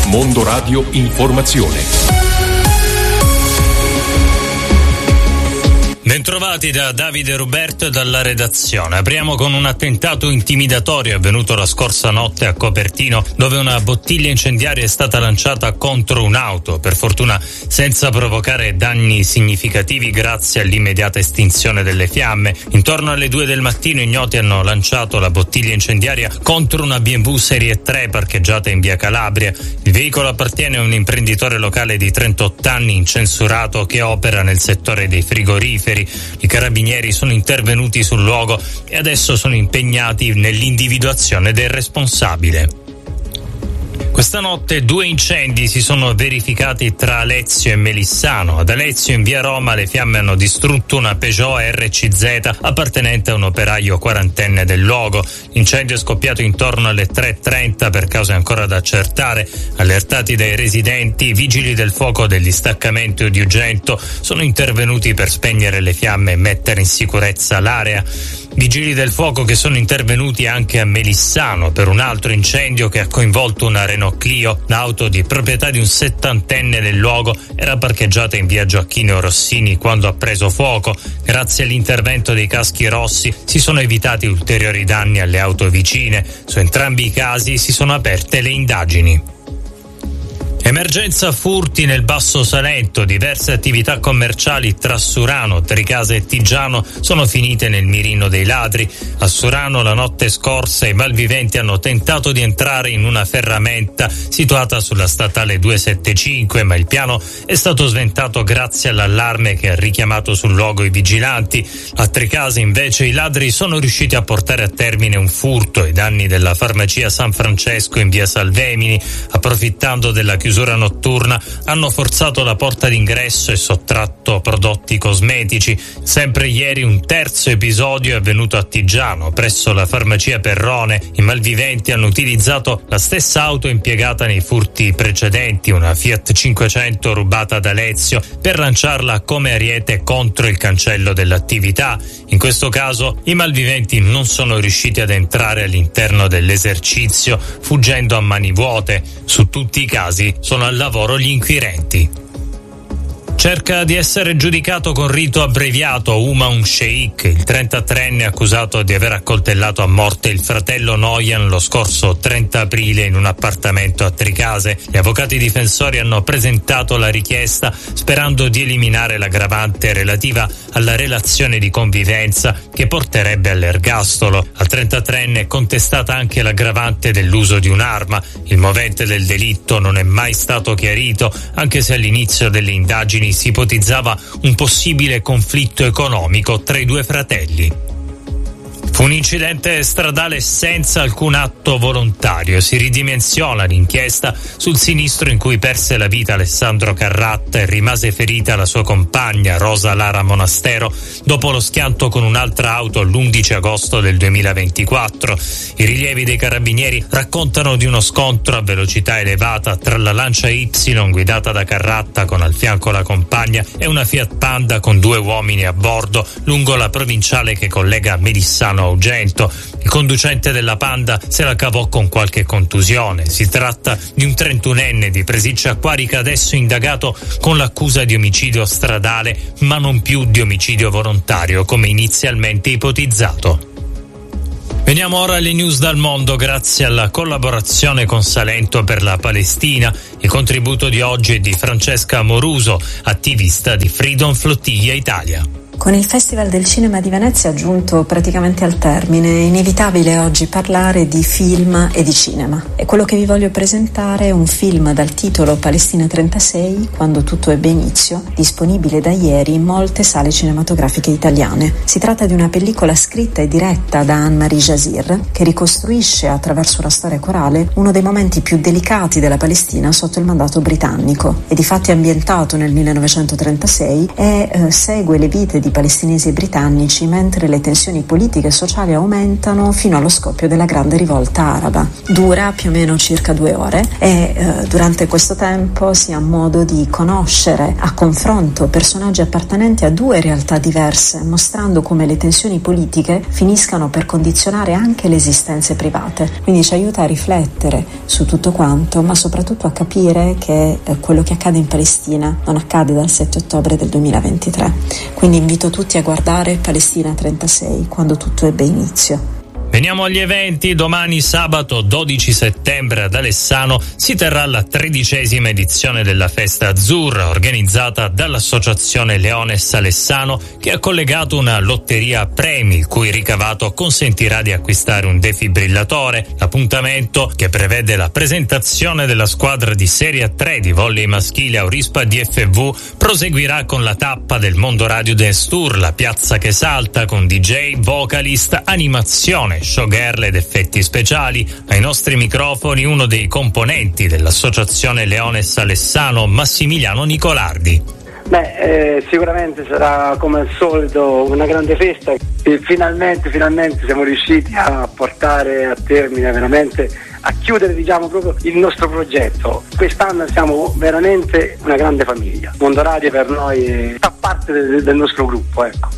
Mondo Radio Informazione. Bentrovati da Davide Ruberto e dalla redazione. Apriamo con un attentato intimidatorio avvenuto la scorsa notte a Copertino, dove una bottiglia incendiaria è stata lanciata contro un'auto, per fortuna senza provocare danni significativi grazie all'immediata estinzione delle fiamme. Intorno alle 2 del mattino ignoti hanno lanciato la bottiglia incendiaria contro una BMW Serie 3 parcheggiata in via Calabria. Il veicolo appartiene a un imprenditore locale di 38 anni incensurato che opera nel settore dei frigoriferi. I carabinieri sono intervenuti sul luogo e adesso sono impegnati nell'individuazione del responsabile. Questa notte 2 incendi si sono verificati tra Alezio e Melissano. Ad Alezio, in via Roma, le fiamme hanno distrutto una Peugeot RCZ appartenente a un operaio quarantenne del luogo. L'incendio è scoppiato intorno alle 3:30 per cause ancora da accertare. Allertati dai residenti, i vigili del fuoco del distaccamento di Ugento sono intervenuti per spegnere le fiamme e mettere in sicurezza l'area. Vigili del fuoco che sono intervenuti anche a Melissano per un altro incendio che ha coinvolto una Renault Clio. L'auto di proprietà di un 70enne del luogo era parcheggiata in via Gioacchino Rossini quando ha preso fuoco. Grazie all'intervento dei caschi rossi si sono evitati ulteriori danni alle auto vicine. Su entrambi i casi si sono aperte le indagini. Emergenza furti nel Basso Salento. Diverse attività commerciali tra Surano, Tricase e Tigiano sono finite nel mirino dei ladri. A Surano la notte scorsa i malviventi hanno tentato di entrare in una ferramenta situata sulla statale 275, ma il piano è stato sventato grazie all'allarme che ha richiamato sul luogo i vigilanti. A Tricase invece i ladri sono riusciti a portare a termine un furto ai danni della farmacia San Francesco in via Salvemini. Approfittando della chiusura notturna hanno forzato la porta d'ingresso e sottratto prodotti cosmetici. Sempre ieri un terzo episodio è avvenuto a Tigiano, presso la farmacia Perrone. I malviventi hanno utilizzato la stessa auto impiegata nei furti precedenti, una Fiat 500 rubata ad Alezio, per lanciarla come ariete contro il cancello dell'attività. In questo caso i malviventi non sono riusciti ad entrare all'interno dell'esercizio, fuggendo a mani vuote. Su tutti i casi sono al lavoro gli inquirenti. Cerca di essere giudicato con rito abbreviato un Sheikh, il 33enne accusato di aver accoltellato a morte il fratello Noyan lo scorso 30 aprile in un appartamento a Tricase. Gli avvocati difensori hanno presentato la richiesta sperando di eliminare l'aggravante relativa alla relazione di convivenza che porterebbe all'ergastolo. Al 33enne è contestata anche l'aggravante dell'uso di un'arma. Il movente del delitto non è mai stato chiarito, anche se all'inizio delle indagini si ipotizzava un possibile conflitto economico tra i due fratelli. Fu un incidente stradale senza alcun atto volontario. Si ridimensiona l'inchiesta sul sinistro in cui perse la vita Alessandro Carratta e rimase ferita la sua compagna Rosa Lara Monastero dopo lo schianto con un'altra auto l'11 agosto del 2024. I rilievi dei carabinieri raccontano di uno scontro a velocità elevata tra la Lancia Y guidata da Carratta con al fianco la compagna e una Fiat Panda con 2 uomini a bordo lungo la provinciale che collega Melissano a Ugento. Il conducente della Panda se la cavò con qualche contusione. Si tratta di un 31enne di Presiccia Acquarica, adesso indagato con l'accusa di omicidio stradale, ma non più di omicidio volontario come inizialmente ipotizzato. Veniamo ora alle news dal mondo grazie alla collaborazione con Salento per la Palestina. Il contributo di oggi è di Francesca Moruso, attivista di Freedom Flottiglia Italia. Con il Festival del Cinema di Venezia giunto praticamente al termine, è inevitabile oggi parlare di film e di cinema. E quello che vi voglio presentare è un film dal titolo Palestina 36, quando tutto ebbe inizio, disponibile da ieri in molte sale cinematografiche italiane. Si tratta di una pellicola scritta e diretta da Anne-Marie Jazir, che ricostruisce attraverso la storia corale uno dei momenti più delicati della Palestina sotto il mandato britannico. È difatti ambientato nel 1936 e segue le vite di di palestinesi e britannici, mentre le tensioni politiche e sociali aumentano fino allo scoppio della grande rivolta araba. Dura più o meno circa 2 ore e durante questo tempo si ha modo di conoscere a confronto personaggi appartenenti a 2 realtà diverse, mostrando come le tensioni politiche finiscano per condizionare anche le esistenze private. Quindi ci aiuta a riflettere su tutto quanto, ma soprattutto a capire che quello che accade in Palestina non accade dal 7 ottobre del 2023. Quindi invito tutti a guardare Palestina 36, quando tutto ebbe inizio. Veniamo agli eventi. Domani sabato 12 settembre ad Alessano si terrà la 13ª edizione della Festa Azzurra, organizzata dall'Associazione Leones Alessano, che ha collegato una lotteria a premi, il cui ricavato consentirà di acquistare un defibrillatore. L'appuntamento, che prevede la presentazione della squadra di Serie 3 di volley maschile Aurispa DFV, proseguirà con la tappa del Mondo Radio Dance Tour, la piazza che salta, con DJ, vocalist, animazione, showgirl ed effetti speciali. Ai nostri microfoni uno dei componenti dell'Associazione Leones Alessano, Massimiliano Nicolardi. Sicuramente sarà come al solito una grande festa e finalmente siamo riusciti a portare a termine, veramente a chiudere proprio il nostro progetto. Quest'anno siamo veramente una grande famiglia. Mondo Radio per noi fa parte del nostro gruppo, ecco.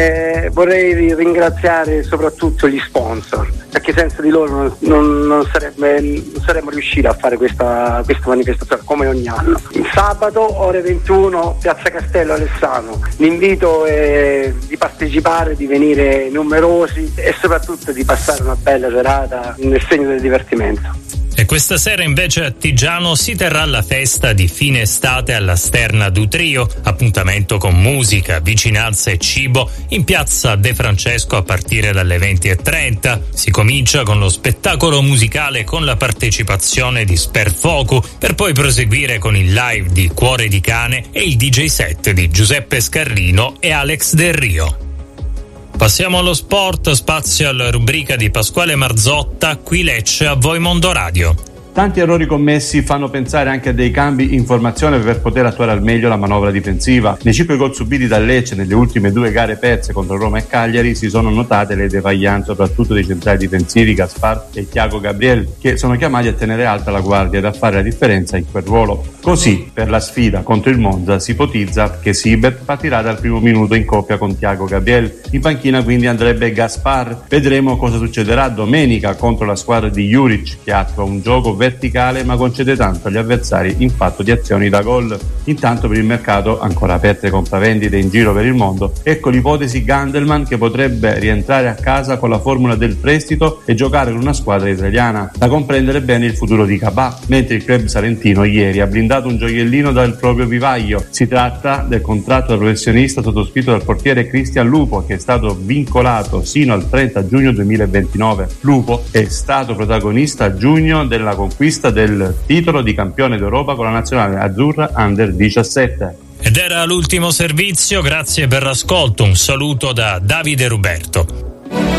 Vorrei ringraziare soprattutto gli sponsor, perché senza di loro non saremmo riusciti a fare questa manifestazione come ogni anno. Il sabato ore 21 Piazza Castello Alessano. L'invito è di partecipare, di venire numerosi e soprattutto di passare una bella serata nel segno del divertimento. E questa sera invece a Tigiano si terrà la festa di fine estate alla Sterna d'Utrio, appuntamento con musica, vicinanza e cibo in piazza De Francesco a partire dalle 20:30. Si comincia con lo spettacolo musicale con la partecipazione di Sperfocu, per poi proseguire con il live di Cuore di Cane e il DJ set di Giuseppe Scarrino e Alex Del Rio. Passiamo allo sport, spazio alla rubrica di Pasquale Marzotta, qui Lecce, a voi Mondo Radio. Tanti errori commessi fanno pensare anche a dei cambi in formazione per poter attuare al meglio la manovra difensiva. Nei 5 gol subiti dal Lecce nelle ultime 2 gare perse contro Roma e Cagliari si sono notate le defaillanze soprattutto dei centrali difensivi Gaspar e Thiago Gabriel, che sono chiamati a tenere alta la guardia ed a fare la differenza in quel ruolo. Così, per la sfida contro il Monza si ipotizza che Sibert partirà dal primo minuto in coppia con Thiago Gabriel. In panchina quindi andrebbe Gaspar. Vedremo cosa succederà domenica contro la squadra di Juric, che attua un gioco verticale ma concede tanto agli avversari in fatto di azioni da gol. Intanto per il mercato, ancora aperte compravendite in giro per il mondo, ecco l'ipotesi Gandelman, che potrebbe rientrare a casa con la formula del prestito e giocare con una squadra italiana. Da comprendere bene il futuro di Cabà, mentre il club salentino ieri ha blindato un gioiellino dal proprio vivaio. Si tratta del contratto da professionista sottoscritto dal portiere Cristian Lupo, che è stato vincolato sino al 30 giugno 2029. Lupo è stato protagonista a giugno della conquista del titolo di campione d'Europa con la nazionale azzurra Under 17. Ed era l'ultimo servizio, grazie per l'ascolto, un saluto da Davide Ruberto.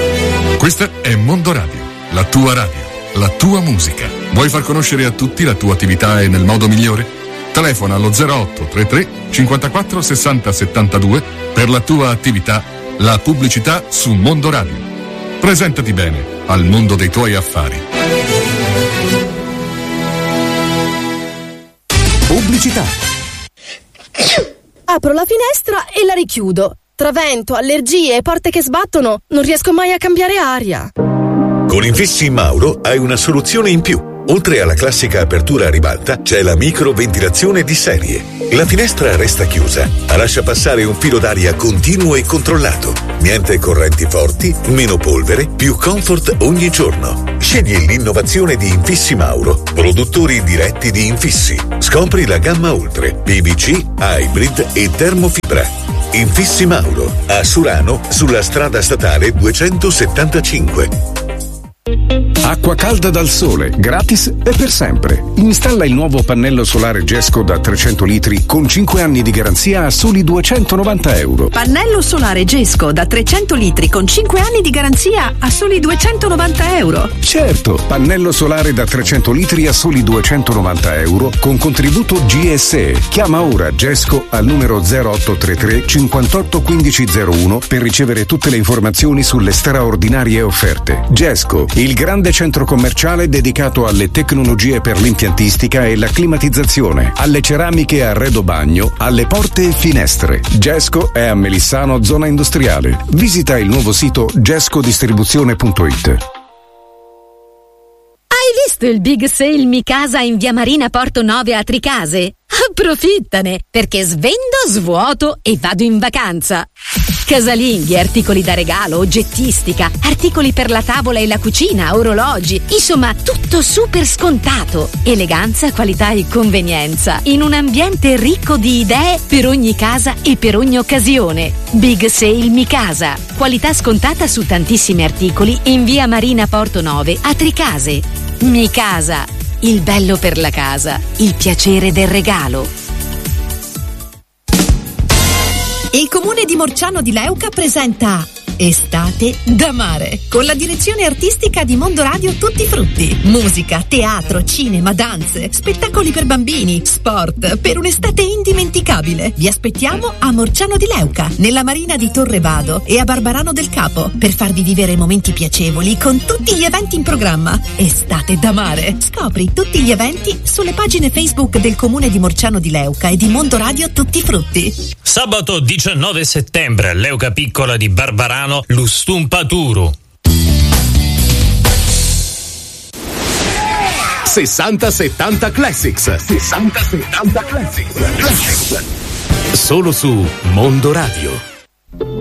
Questa è Mondo Radio, la tua radio, la tua musica. Vuoi far conoscere a tutti la tua attività e nel modo migliore? Telefona allo 0833 54 60 72 per la tua attività, la pubblicità su Mondo Radio. Presentati bene al mondo dei tuoi affari. Pubblicità. Apro la finestra e la richiudo. Tra vento, allergie e porte che sbattono, non riesco mai a cambiare aria. Con Infissi Mauro hai una soluzione in più. Oltre alla classica apertura a ribalta, c'è la microventilazione di serie. La finestra resta chiusa, ma lascia passare un filo d'aria continuo e controllato. Niente correnti forti, meno polvere, più comfort ogni giorno. Scegli l'innovazione di Infissi Mauro, produttori diretti di infissi. Scopri la gamma Ultre, PVC, Hybrid e termofibra. Infissi Mauro, a Surano, sulla strada statale 275. Acqua calda dal sole, gratis e per sempre. Installa il nuovo pannello solare Gesco da 300 litri con 5 anni di garanzia a soli €290. Pannello solare Gesco da 300 litri con 5 anni di garanzia a soli €290. Certo, pannello solare da 300 litri a soli €290 con contributo GSE. Chiama ora Gesco al numero 0833 58 1501 per ricevere tutte le informazioni sulle straordinarie offerte. Gesco, il grande centro commerciale dedicato alle tecnologie per l'impiantistica e la climatizzazione, alle ceramiche a arredo bagno, alle porte e finestre. Gesco è a Melissano, zona industriale. Visita il nuovo sito gescodistribuzione.it. Hai visto il Big Sale Mi Casa in via Marina Porto 9 a Tricase? Approfittane, perché svendo, svuoto e vado in vacanza. Casalinghi, articoli da regalo, oggettistica, articoli per la tavola e la cucina, orologi, insomma tutto super scontato. Eleganza, qualità e convenienza in un ambiente ricco di idee per ogni casa e per ogni occasione. Big Sale Mi Casa, qualità scontata su tantissimi articoli in via Marina Porto 9 a Tricase. Mi Casa, il bello per la casa, il piacere del regalo. Il comune di Morciano di Leuca presenta Estate da mare, con la direzione artistica di Mondo Radio Tutti Frutti. Musica, teatro, cinema, danze, spettacoli per bambini, sport, per un'estate indimenticabile. Vi aspettiamo a Morciano di Leuca, nella marina di Torre Vado e a Barbarano del Capo, per farvi vivere momenti piacevoli con tutti gli eventi in programma. Estate da mare. Scopri tutti gli eventi sulle pagine Facebook del comune di Morciano di Leuca e di Mondo Radio Tutti Frutti. Sabato 19 settembre a Leuca Piccola di Barbarano, l'Ustumpaturu. 60-70 Classics. 60-70 Classics. Solo su Mondo Radio.